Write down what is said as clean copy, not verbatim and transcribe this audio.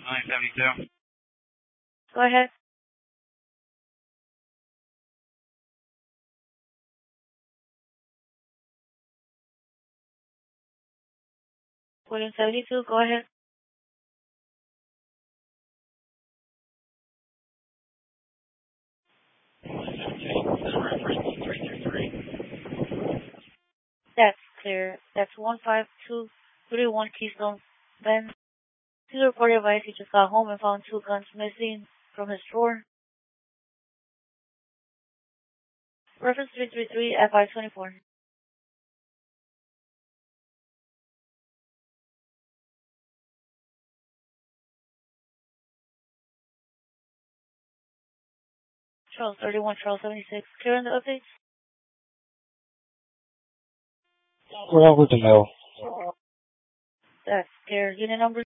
972. Go ahead. William 72, go ahead. That's clear. That's 15231 Keystone Bend. Please report your advice. He just got home and found 2 guns missing from his drawer. Reference 333 at 524. Charles 31, Charles 76. Clear on the updates? We're out with the mail. That's clear. Unit number?